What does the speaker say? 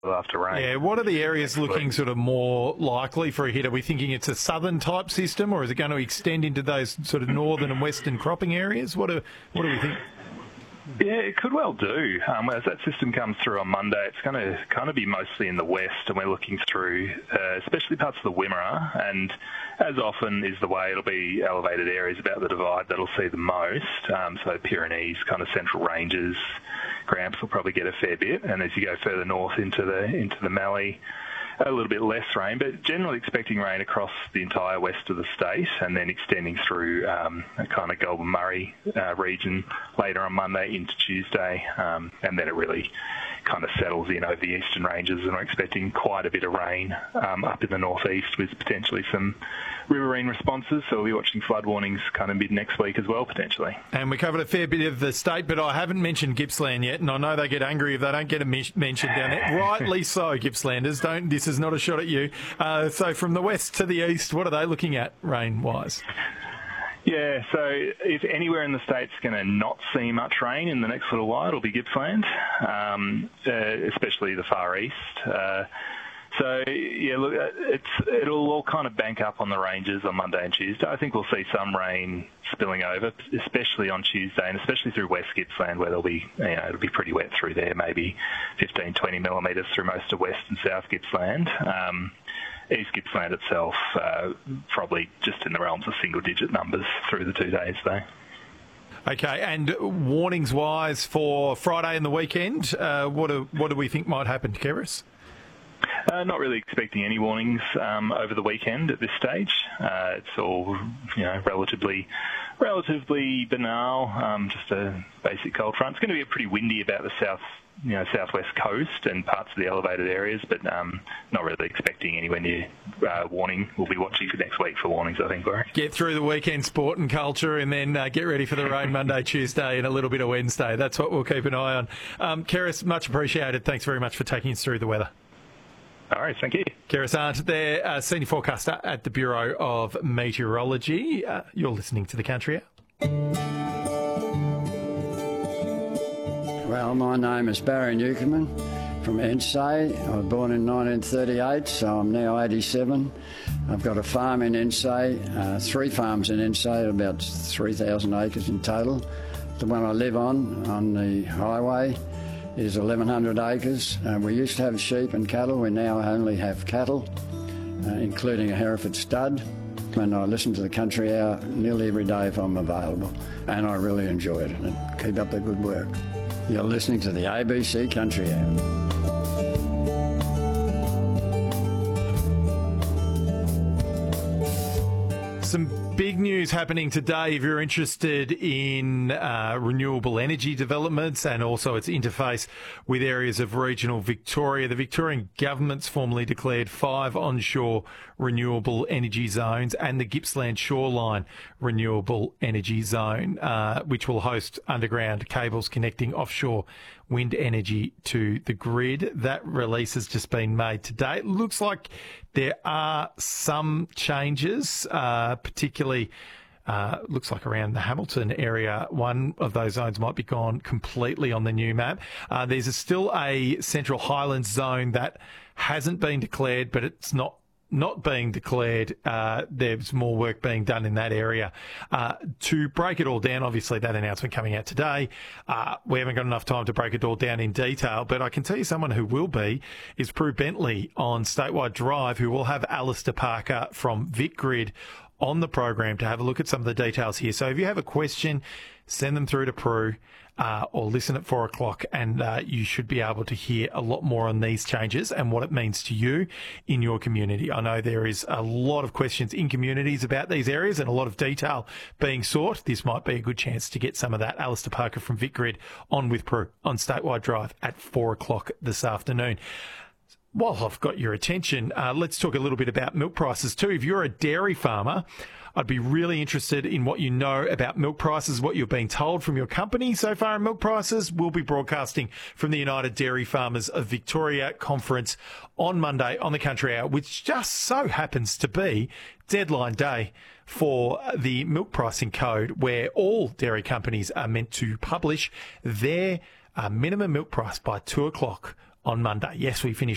after rain. Yeah, what are the areas looking sort of more likely for a hit? Are we thinking it's a southern type system, or is it going to extend into those sort of northern and western cropping areas? What do we think? Yeah, it could well do. As that system comes through on Monday, it's going to kind of be mostly in the west, and we're looking through especially parts of the Wimmera, and as often is the way, it'll be elevated areas about the Divide that'll see the most. So Pyrenees, kind of central ranges, Gramps will probably get a fair bit, and as you go further north into the Mallee, a little bit less rain, but generally expecting rain across the entire west of the state, and then extending through a kind of Goulburn Murray region later on Monday into Tuesday, and then it really kind of settles in over the eastern ranges, and we're expecting quite a bit of rain up in the northeast with potentially some riverine responses, so we'll be watching flood warnings kind of mid next week as well, potentially. And we covered a fair bit of the state, but I haven't mentioned Gippsland yet, and I know they get angry if they don't get a mention down there. Rightly so, Gippslanders. This is not a shot at you. So from the west to the east, what are they looking at rain-wise? Yeah, so if anywhere in the state's going to not see much rain in the next little while, it'll be Gippsland, especially the far east. So, yeah, look, it'll all kind of bank up on the ranges on Monday and Tuesday. I think we'll see some rain spilling over, especially on Tuesday, and especially through West Gippsland, where there'll be, it'll be pretty wet through there, maybe 15, 20 millimetres through most of West and South Gippsland. East Gippsland itself, probably just in the realms of single-digit numbers through the 2 days, though. Okay, and warnings-wise for Friday and the weekend, what do we think might happen to Keris? Not really expecting any warnings over the weekend at this stage. It's all, relatively banal, just a basic cold front. It's going to be pretty windy about the southwest coast and parts of the elevated areas, but not really expecting anywhere near warning. We'll be watching for next week for warnings, I think, Warwick. Get through the weekend sport and culture, and then get ready for the rain Monday, Tuesday, and a little bit of Wednesday. That's what we'll keep an eye on. Keris, much appreciated. Thanks very much for taking us through the weather. All right, thank you. Keris Arndt there, Senior Forecaster at the Bureau of Meteorology. You're listening to The Country Hour. Well, my name is Barry Newcomen from Ensay. I was born in 1938, so I'm now 87. I've got a farm in Ensay, 3 farms in Ensay, about 3,000 acres in total. The one I live on the highway, is 1,100 acres. We used to have sheep and cattle. We now only have cattle, including a Hereford stud. And I listen to the Country Hour nearly every day if I'm available. And I really enjoy it. And keep up the good work. You're listening to the ABC Country Hour. Some big news happening today if you're interested in renewable energy developments and also its interface with areas of regional Victoria. The Victorian government's formally declared 5 onshore renewable energy zones and the Gippsland Shoreline Renewable Energy Zone, which will host underground cables connecting offshore wind energy to the grid. That release has just been made today. It looks like there are some changes, particularly looks like around the Hamilton area. One of those zones might be gone completely on the new map. There's still a Central Highlands zone that hasn't been declared, but it's not being declared. There's more work being done in that area. To break it all down, obviously that announcement coming out today, we haven't got enough time to break it all down in detail, but I can tell you someone who will be is Prue Bentley on Statewide Drive, who will have Alistair Parker from VicGrid on the program to have a look at some of the details here. So if you have a question, send them through to Prue. Or listen at 4 o'clock, and you should be able to hear a lot more on these changes and what it means to you in your community. I know there is a lot of questions in communities about these areas and a lot of detail being sought. This might be a good chance to get some of that. Alistair Parker from VicGrid on with Prue on Statewide Drive at 4 o'clock this afternoon. While I've got your attention, let's talk a little bit about milk prices too. If you're a dairy farmer, I'd be really interested in what you know about milk prices, what you're being told from your company so far in milk prices. We'll be broadcasting from the United Dairy Farmers of Victoria conference on Monday on the Country Hour, which just so happens to be deadline day for the milk pricing code, where all dairy companies are meant to publish their minimum milk price by 2 o'clock on Monday. Yes, we finish